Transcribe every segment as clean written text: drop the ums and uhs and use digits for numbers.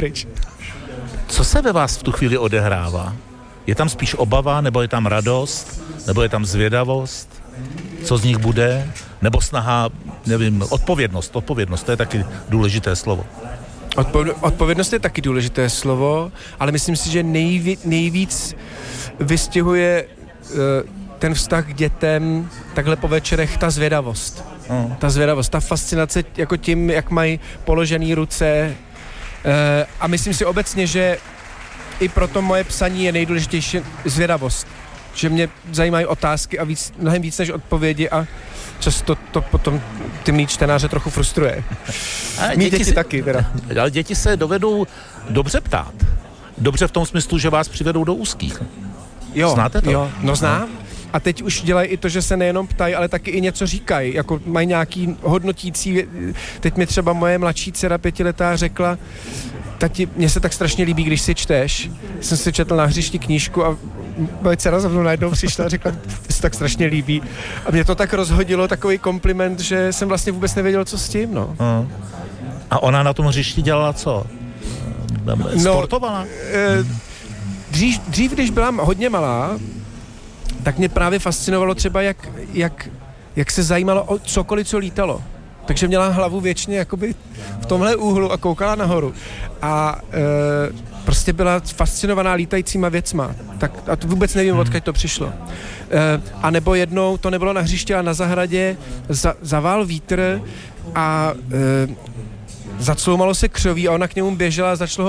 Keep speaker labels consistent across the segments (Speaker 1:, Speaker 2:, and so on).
Speaker 1: pryč.
Speaker 2: Co se ve vás v tu chvíli odehrává? Je tam spíš obava, nebo je tam radost, nebo je tam zvědavost? Co z nich bude? Nebo snaha, nevím, odpovědnost, to je taky důležité slovo.
Speaker 1: Odpovědnost je taky důležité slovo, ale myslím si, že nejvíc vystihuje ten vztah k dětem takhle po večerech ta zvědavost. Ta zvědavost, ta fascinace jako tím, jak mají položený ruce. A myslím si obecně, že i proto moje psaní je nejdůležitější zvědavost. Že mě zajímají otázky a mnohem víc než odpovědi a často to potom ty mý čtenáře trochu frustruje. Mí děti taky teda.
Speaker 2: Ale děti se dovedou dobře ptát. Dobře v tom smyslu, že vás přivedou do úzkých.
Speaker 1: Jo,
Speaker 2: znáte to?
Speaker 1: Jo, no znám. A teď už dělají i to, že se nejenom ptají, ale taky i něco říkají. Jako mají nějaký hodnotící. Teď mi třeba moje mladší dcera 5letá řekla: tati, mně se tak strašně líbí, když si čteš. Jsem si četl na hřišti knížku a moje dcera za mnou najednou přišla a řekla: to se tak strašně líbí. A mě to tak rozhodilo, takový kompliment, že jsem vlastně vůbec nevěděl, co s tím, no.
Speaker 2: A ona na tom hřišti dělala co? Sportovala?
Speaker 1: Dřív, když byla hodně malá, tak mě právě fascinovalo třeba, jak se zajímalo o cokoliv, co lítalo. Takže měla hlavu věčně jakoby v tomhle úhlu a koukala nahoru. A prostě byla fascinovaná lítajícíma věcma. Tak, a to vůbec nevím, odkud to přišlo. A nebo jednou, to nebylo na hřišti, ale na zahradě, zavál vítr a zacloumalo se křoví a ona k němu běžela a začalo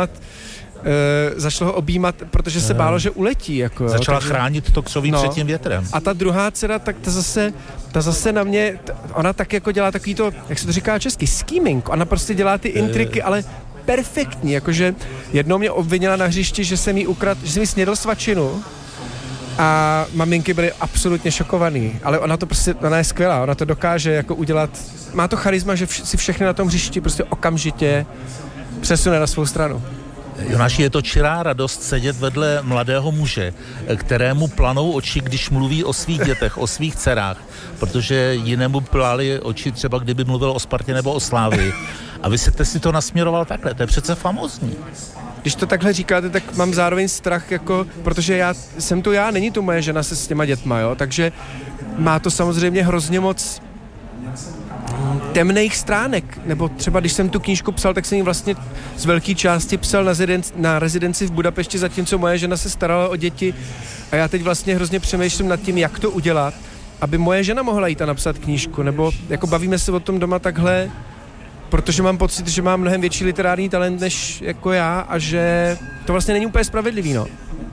Speaker 1: ho objímat, protože se bálo, že uletí. Jako,
Speaker 2: začala chránit to křoví před tím větrem.
Speaker 1: A ta druhá dcera, tak ta zase na mě, ona tak jako dělá takový to, jak se to říká česky, scheming. Ona prostě dělá ty intriky, ale perfektní. Jakože jednou mě obvinila na hřišti, že jsem jí snědl svačinu a maminky byly absolutně šokovaný. Ale ona je skvělá, ona to dokáže jako udělat, má to charisma, že si všechny na tom hřišti prostě okamžitě přesune na svou stranu.
Speaker 2: Jonáši, je to čirá radost sedět vedle mladého muže, kterému planou oči, když mluví o svých dětech, o svých dcerách, protože jinému plály oči třeba, kdyby mluvil o Spartě nebo o Slávii. A vy jste si to nasměroval takhle, to je přece famózní.
Speaker 1: Když to takhle říkáte, tak mám zároveň strach, jako, protože jsem tu já, není tu moje žena se s těma dětma, jo, takže má to samozřejmě hrozně moc temných stránek, nebo třeba když jsem tu knížku psal, tak jsem ji vlastně z velké části psal na rezidenci v Budapešti, zatímco moje žena se starala o děti a já teď vlastně hrozně přemýšlím nad tím, jak to udělat, aby moje žena mohla jít a napsat knížku, nebo jako bavíme se o tom doma takhle, protože mám pocit, že mám mnohem větší literární talent než jako já a že to vlastně není úplně spravedlivý, no.